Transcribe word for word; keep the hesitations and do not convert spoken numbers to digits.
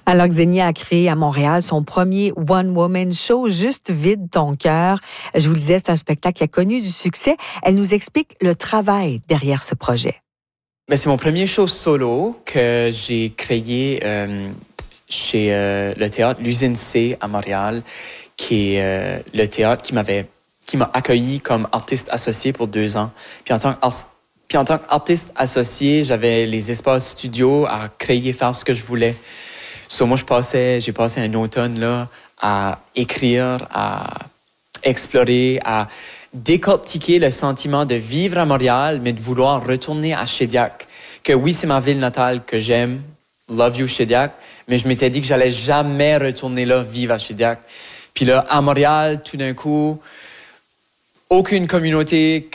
Alors, Xenia a créé à Montréal son premier one-woman show, Juste vide ton cœur. Je vous le disais, c'est un spectacle qui a connu du succès. Elle nous explique le travail derrière ce projet. Ben, c'est mon premier show solo que j'ai créé euh, chez euh, le théâtre L'Usine C à Montréal, qui est euh, le théâtre qui m'avait qui m'a accueilli comme artiste associé pour deux ans. Puis en tant que Puis en tant qu'artiste associé, j'avais les espaces studio à créer, faire ce que je voulais. So, moi, je passais, j'ai passé un automne là, à écrire, à explorer, à décortiquer le sentiment de vivre à Montréal, mais de vouloir retourner à Shediac. Que oui, c'est ma ville natale que j'aime, love you Shediac, mais je m'étais dit que j'allais jamais retourner là, vivre à Shediac. Puis là, à Montréal, tout d'un coup, aucune communauté